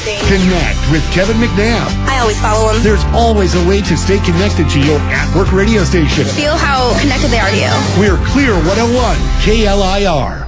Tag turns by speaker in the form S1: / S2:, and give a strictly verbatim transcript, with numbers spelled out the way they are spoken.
S1: interesting.
S2: Connect with Kevin McNabb.
S1: I always follow him.
S2: There's always a way to stay connected to your at-work radio station.
S1: Feel how connected they are to you.
S2: We're Clear one oh one K L I R.